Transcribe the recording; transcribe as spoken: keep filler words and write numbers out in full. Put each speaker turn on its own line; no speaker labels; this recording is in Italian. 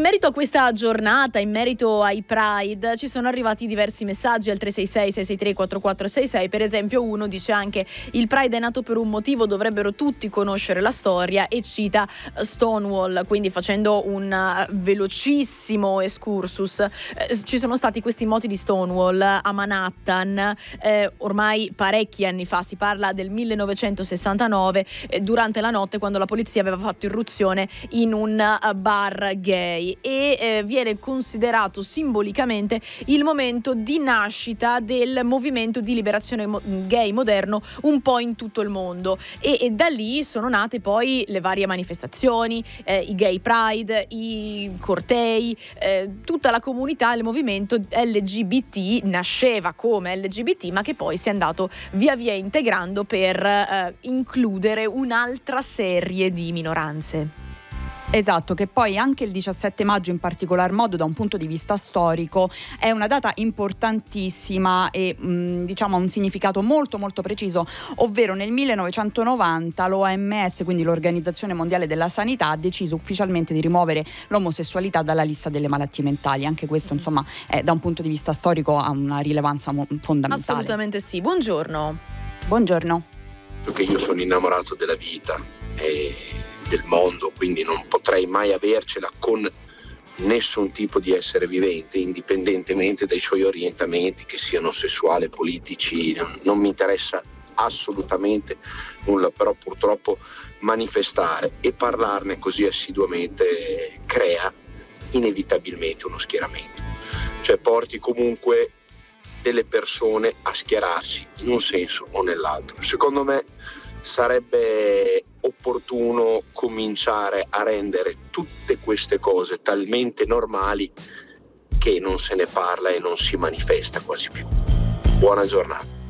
In merito a questa giornata, in merito ai Pride, ci sono arrivati diversi messaggi al tre sei sei sei sei tre quattro quattro sei sei. Per esempio uno dice anche: il Pride è nato per un motivo, dovrebbero tutti conoscere la storia, e cita Stonewall, quindi facendo un velocissimo excursus. Eh, ci sono stati questi moti di Stonewall a Manhattan eh, ormai parecchi anni fa, si parla del millenovecentosessantanove, eh, durante la notte, quando la polizia aveva fatto irruzione in un uh, bar gay, e eh, viene considerato simbolicamente il momento di nascita del movimento di liberazione mo- gay moderno un po' in tutto il mondo, e, e da lì sono nate poi le varie manifestazioni, eh, i gay pride, i cortei, eh, tutta la comunità, il movimento L G B T nasceva come L G B T, ma che poi si è andato via via integrando per eh, includere un'altra serie di minoranze.
Esatto, che poi anche il diciassette maggio in particolar modo, da un punto di vista storico, è una data importantissima e mh, diciamo ha un significato molto molto preciso, ovvero nel millenovecentonovanta l'O M S, quindi l'Organizzazione Mondiale della Sanità, ha deciso ufficialmente di rimuovere l'omosessualità dalla lista delle malattie mentali. Anche questo, insomma, è, da un punto di vista storico ha una rilevanza mo- fondamentale.
Assolutamente sì. Buongiorno.
Buongiorno.
Perché io sono innamorato della vita e del mondo, quindi non potrei mai avercela con nessun tipo di essere vivente, indipendentemente dai suoi orientamenti, che siano sessuali, politici, non, non mi interessa assolutamente nulla, però purtroppo manifestare e parlarne così assiduamente crea inevitabilmente uno schieramento, cioè porti comunque delle persone a schierarsi in un senso o nell'altro. Secondo me sarebbe opportuno cominciare a rendere tutte queste cose talmente normali che non se ne parla e non si manifesta quasi più. Buona giornata.